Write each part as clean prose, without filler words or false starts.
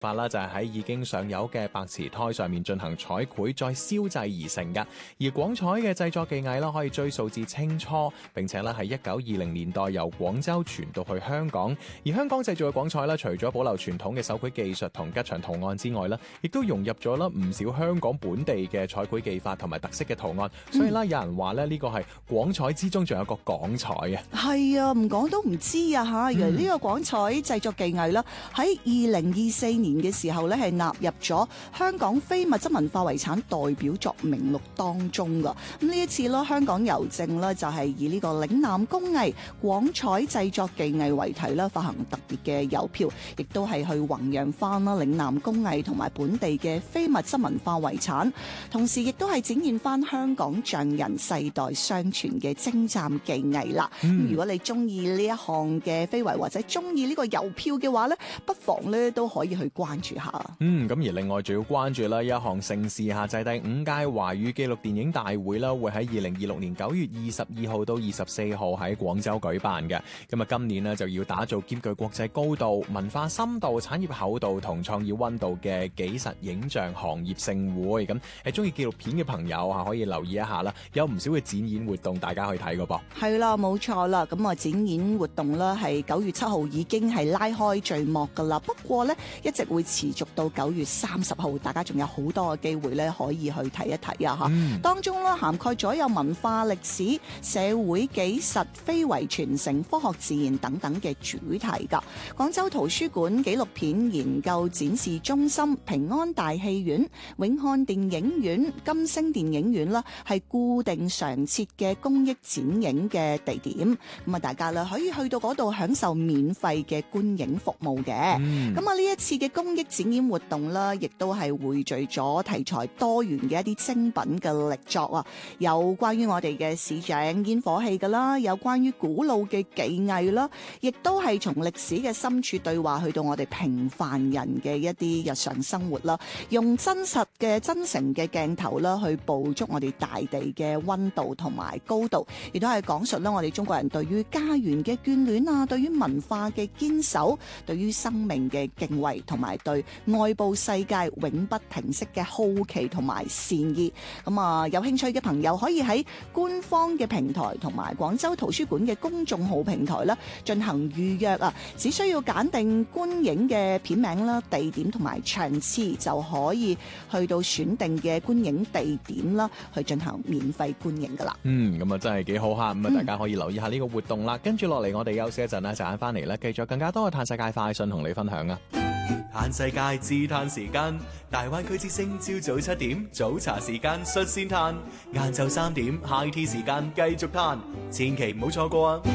法啦，就係喺已經上釉嘅白瓷胎上面進行彩繪，再燒製而成嘅。而廣彩嘅製作技藝啦，可以追溯至清初，並且咧喺1920年代由廣州傳到去香港。而香港製造嘅廣彩咧，除咗保留傳統嘅手繪技術同吉祥圖案之外咧，亦都融入咗啦唔少香港本地嘅彩繪技法同埋特色嘅圖案。所以啦，有人話咧呢個係廣彩之中仲有個港彩嘅。 係啊，唔講都唔知啊嚇！原來呢個廣彩製作技藝啦，喺2024年嘅時候咧，係納入咗香港非物質文化遺產代表作名錄當中噶。咁呢一次咯，香港郵政咧就係以呢個嶺南工藝廣彩製作技藝為題啦，發行特別嘅郵票，亦都係去弘揚翻啦嶺南工藝同埋本地嘅非物質文化遺產，同時亦都係展現翻香港匠人世代相傳嘅精湛技藝啦。如果你中意呢一項嘅非遺或者中意呢個郵票嘅話咧，不妨咧都可以去關注下。 咁而另外仲要關注啦一項盛事下，就係第5屆華語紀錄電影大會啦，會喺2026年9月22號到24號喺廣州舉辦嘅。咁啊，今年呢就要打造兼具國際高度、文化深度、產業厚度同創意溫度嘅紀實影像行業盛會。咁中意紀錄片嘅朋友啊，可以留意一下啦，有唔少嘅展演活動大家可以睇㗎噃。 係啦，冇錯啦。咁啊，展演活動啦係9月7號已經係拉開序幕㗎啦。不過呢，一直會持續到9月30號，大家仲有好多嘅機會咧可以去睇一睇啊！嚇，當中咧涵蓋咗有文化歷史、社會紀實、非遺傳承、科學自然等等嘅主題㗎。廣州圖書館紀錄片研究展示中心、平安大戲院、永漢電影院、金星電影院啦，係固定常設嘅公益展映嘅地點。咁啊，大家咧可以去到嗰度享受免費嘅觀影服務嘅。咁啊，呢一次嘅公益展演活動啦，亦都係匯聚咗題材多元嘅一啲精品嘅力作啊，有關於我哋嘅市井煙火氣噶啦，有關於古老嘅技藝啦，亦都係從歷史嘅深處對話去到我哋平凡人嘅一啲日常生活啦，用真實嘅真誠嘅鏡頭啦去捕捉我哋大地嘅溫度同埋高度，亦都係講述啦我哋中國人對於家園嘅眷戀啊，對於文化嘅堅守，對於生命嘅敬畏，同埋對外部世界永不停息嘅好奇同埋善意。咁啊，有興趣嘅朋友可以喺官方嘅平台同埋廣州圖書館嘅公眾號平台啦進行預約啊，只需要揀定觀影嘅片名啦、地點同埋場次，就可以去到選定嘅觀影地點啦，去進行免費觀影噶啦。 咁啊真係幾好嚇，咁啊大家可以留意下呢個活動啦。跟住落嚟，我哋休息一陣啦，陣間翻嚟咧，繼續更加多嘅嘆世界快訊同你分享啊！ 嘆世界自嘆時間，大灣區之聲朝早7點早茶時間率先嘆，晏晝3點 high tea 時間繼續嘆，千祈唔好錯過啊！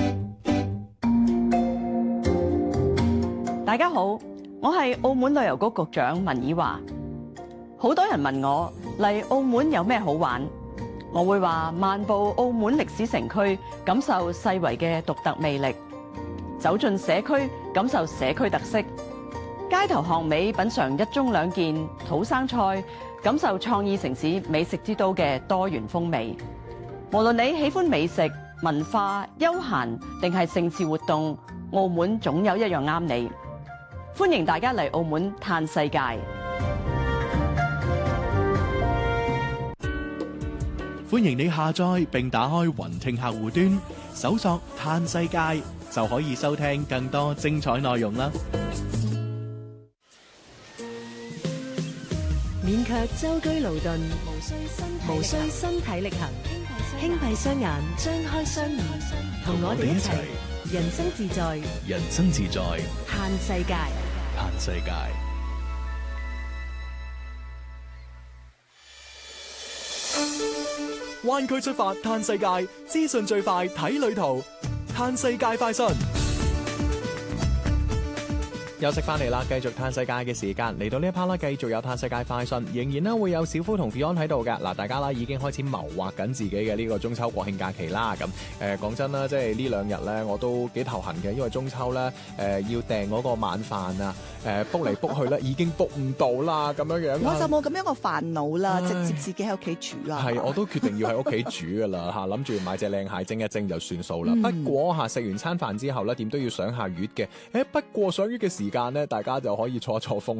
大家好，我係澳門旅遊局局長文以華。好多人問我嚟澳門有咩好玩，我會話漫步澳門歷史城區，感受世遺嘅獨特魅力；走進社區，感受社區特色；街頭巷尾品嘗一盅兩件土生菜，感受創意城市美食之都嘅多元風味。無論你喜歡美食、文化、休閒定係盛事活動，澳門總有一樣啱你。歡迎大家嚟澳門嘆世界。 歡迎你下載並打開雲聽客戶端，搜索嘆世界就可以收聽更多精彩內容啦。 勉強舟車勞頓，無需身體力行，輕閉雙眼，張開雙耳，同我哋一齊人生自在， 人生自在， 嘆世界， 嘆世界。灣區出發嘆世界，資訊最快睇旅途，嘆世界快訊。 休息翻嚟啦，繼續嘆世界嘅時間嚟到呢一 part 啦，繼續有嘆世界快訊，仍然咧會有小夫同 Beyond 喺度嘅嗱，大家啦已經開始謀劃緊自己嘅呢個中秋國慶假期啦。咁講真啦，即係呢2日咧我都幾頭痕嘅，因為中秋咧要訂嗰個晚飯啊，book 嚟 book 去咧已經 book 唔到啦，咁樣樣。我就冇咁樣個煩惱啦，直接自己喺屋企煮啦。 係，我都決定要喺屋企煮噶啦嚇，諗住買隻靚蟹蒸一蒸就算數啦。不過食完餐飯之後咧，點都要賞下月嘅。不過賞月嘅時間咧，大家就可以錯一錯風